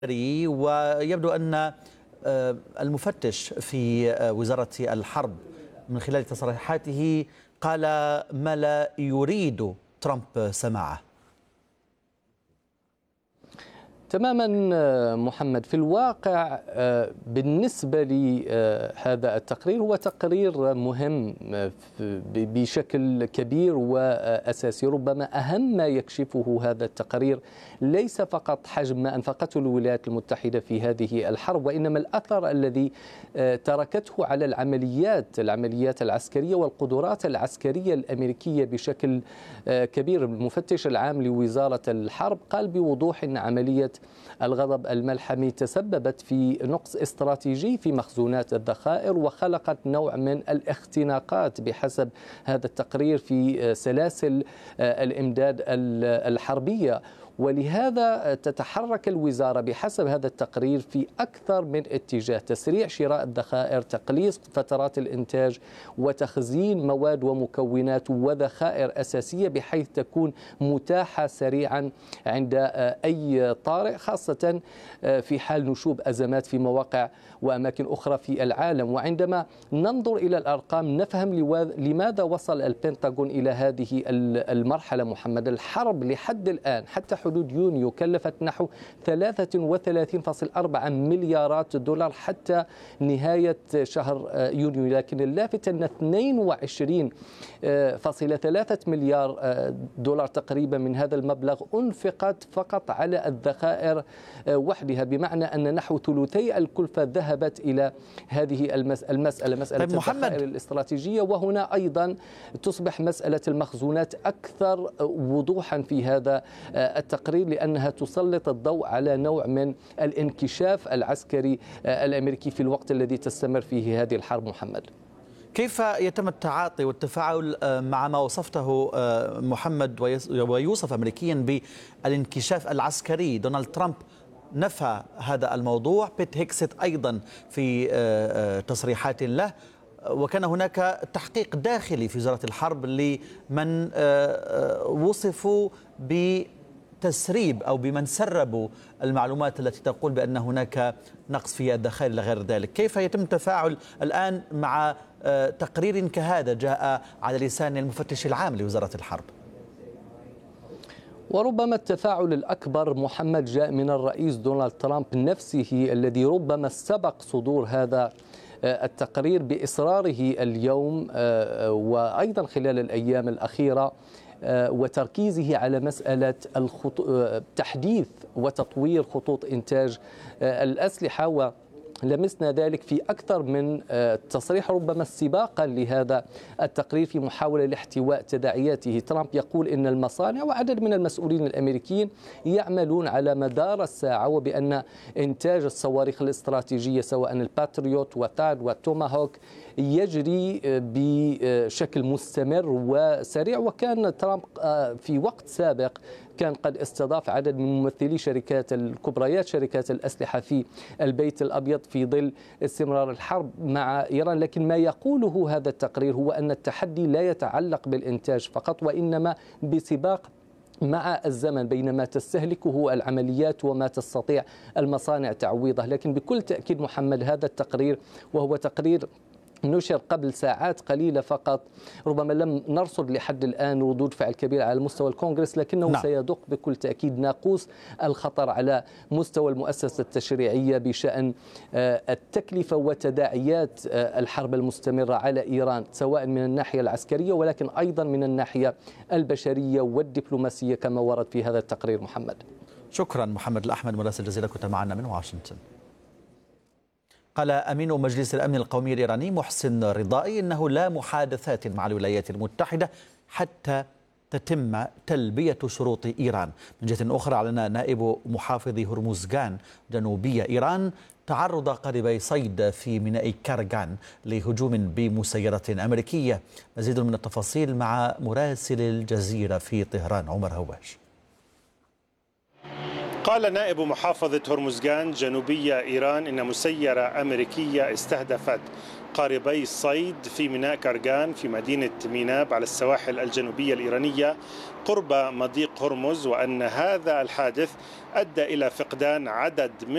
ويبدو أن المفتش في وزارة الحرب من خلال تصريحاته قال ما لا يريد ترامب سماعه. تماما محمد. في الواقع بالنسبة لي هذا التقرير هو تقرير مهم بشكل كبير وأساسي. ربما أهم ما يكشفه هذا التقرير ليس فقط حجم ما أنفقته الولايات المتحدة في هذه الحرب، وإنما الأثر الذي تركته على العمليات العسكرية والقدرات العسكرية الأمريكية بشكل كبير. المفتش العام لوزارة الحرب قال بوضوح أن عملية الغضب الملحمي تسببت في نقص استراتيجي في مخزونات الذخائر وخلقت نوع من الاختناقات بحسب هذا التقرير في سلاسل الإمداد الحربية. ولهذا تتحرك الوزارة بحسب هذا التقرير في أكثر من اتجاه: تسريع شراء الذخائر، تقليص فترات الإنتاج، وتخزين مواد ومكونات وذخائر أساسية بحيث تكون متاحة سريعا عند أي طارئ، خاصة في حال نشوب أزمات في مواقع وأماكن أخرى في العالم. وعندما ننظر إلى الأرقام نفهم لماذا وصل البنتاغون إلى هذه المرحلة. محمد، الحرب لحد الآن حتى حدود يونيو كلفت نحو 33.4 مليارات دولار حتى نهاية شهر يونيو، لكن اللافت أن 22.3 مليار دولار تقريبا من هذا المبلغ أنفقت فقط على الذخائر وحدها، بمعنى أن نحو ثلثي الكلفة ذهبت إلى هذه مسألة الذخائر الاستراتيجية. وهنا أيضا تصبح مسألة المخزونات أكثر وضوحا في هذا التقرير، لأنها تسلط الضوء على نوع من الانكشاف العسكري الأمريكي في الوقت الذي تستمر فيه هذه الحرب. محمد، كيف يتم التعاطي والتفاعل مع ما وصفته محمد ويوصف أمريكيا بالانكشاف العسكري؟ دونالد ترامب نفى هذا الموضوع، بيت هيكست أيضا في تصريحات له، وكان هناك تحقيق داخلي في وزارة الحرب لمن وصفوا بتسريب أو بمن سربوا المعلومات التي تقول بأن هناك نقص في الذخائر إلى غير ذلك. كيف يتم التفاعل الآن مع تقرير كهذا جاء على لسان المفتش العام لوزارة الحرب؟ وربما التفاعل الأكبر محمد جاء من الرئيس دونالد ترامب نفسه، الذي ربما سبق صدور هذا التقرير بإصراره اليوم وأيضا خلال الأيام الأخيرة وتركيزه على مسألة تحديث وتطوير خطوط إنتاج الأسلحة. ولمسنا ذلك في أكثر من تصريح ربما استباقا لهذا التقرير في محاولة لاحتواء تداعياته. ترامب يقول إن المصانع وعدد من المسؤولين الأمريكيين يعملون على مدار الساعة، وبأن إنتاج الصواريخ الاستراتيجية سواء الباتريوت وثاد وتوماهوك يجري بشكل مستمر وسريع. وكان ترامب في وقت سابق كان قد استضاف عدد من ممثلي الكبريات شركات الأسلحة في البيت الأبيض في ظل استمرار الحرب مع إيران. لكن ما يقوله هذا التقرير هو أن التحدي لا يتعلق بالإنتاج فقط، وإنما بسباق مع الزمن بين ما تستهلكه العمليات وما تستطيع المصانع تعويضه. لكن بكل تأكيد محمد هذا التقرير، وهو تقرير نشر قبل ساعات قليلة فقط، ربما لم نرصد لحد الآن ردود فعل كبيرة على مستوى الكونغرس، لكنه سيدق بكل تأكيد ناقوس الخطر على مستوى المؤسسة التشريعية بشأن التكلفة وتداعيات الحرب المستمرة على إيران، سواء من الناحية العسكرية ولكن أيضا من الناحية البشرية والدبلوماسية كما ورد في هذا التقرير. محمد، شكرا محمد الأحمد، مراسل الجزيرة، كنت معنا من واشنطن. قال أمين مجلس الأمن القومي الإيراني محسن رضائي إنه لا محادثات مع الولايات المتحدة حتى تتم تلبية شروط إيران. من جهة أخرى أعلن نائب محافظ هرمزغان جنوبية إيران تعرض قاربي صيد في ميناء كارغان لهجوم بمسيرة أمريكية. مزيد من التفاصيل مع مراسل الجزيرة في طهران عمر هواش. قال نائب محافظة هرمزغان جنوبية إيران إن مسيرة أمريكية استهدفت قاربي الصيد في ميناء كارغان في مدينة ميناب على السواحل الجنوبية الإيرانية قرب مضيق هرمز، وأن هذا الحادث أدى إلى فقدان عدد من